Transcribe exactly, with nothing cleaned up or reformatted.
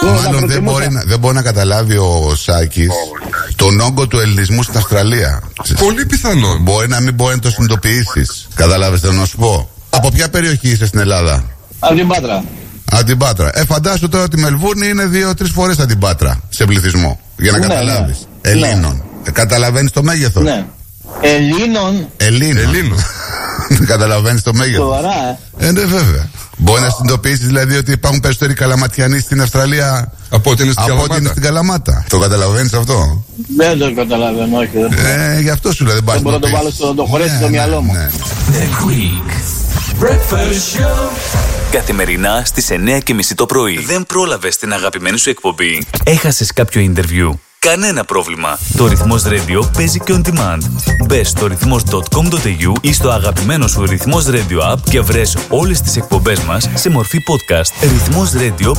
Μάλλον δεν μπορεί, να, δεν μπορεί να καταλάβει ο Σάκης oh, τον όγκο του ελληνισμού στην Αυστραλία. Πολύ πιθανό. Μπορεί να μην μπορεί να το συνειδητοποιήσεις. Καταλάβεις, θέλω να σου πω. Από ποια περιοχή είσαι στην Ελλάδα? Από την Πάτρα. Από την Πάτρα. Ε, φαντάσου τώρα ότι η Μελβούρνη είναι δύο-τρεις φορές από την Πάτρα σε πληθυσμό. Για να ναι, καταλάβεις. Ναι. Ελλήνων. Ναι. Ε, καταλαβαίνεις το μέγεθος? Ναι. Ελλήνων. Ελλήνων. Ελλήνων. Καταλαβαίνεις το μέγεθος? Σοβαρά, ε. Ε, ναι, βέβαια. Μπορεί να συνειδητοποιήσεις δηλαδή ότι υπάρχουν περισσότεροι καλαματιανοί στην Αυστραλία από ότι είναι στην, από είναι στην Καλαμάτα. Το καταλαβαίνεις αυτό? Δεν το καταλαβαίνω, όχι. Ε, γι' αυτό σου λέω δεν πάει. Δεν μπορώ να το βάλω στο το χωρέσι ναι, στο μυαλό μου. Ναι, ναι. The Greek Breakfast Show. Καθημερινά στις εννιά και μισή το πρωί. Δεν πρόλαβες την αγαπημένη σου εκπομπή? Έχασες κάποιο interview? Κανένα πρόβλημα. Το Ρυθμός Radio παίζει και on demand. Μπες στο ρυθμός τελεία κομ τελεία έι γιου ή στο αγαπημένο σου Ρυθμός Radio app και βρες όλες τις εκπομπές μας σε μορφή podcast. Ρυθμός Radio